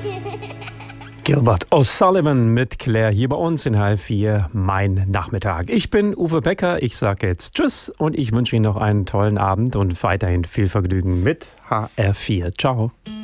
Gilbert O'Sullivan mit Claire hier bei uns in HR4 Mein Nachmittag. Ich bin Uwe Becker, ich sage jetzt Tschüss und ich wünsche Ihnen noch einen tollen Abend und weiterhin viel Vergnügen mit HR4. Ciao.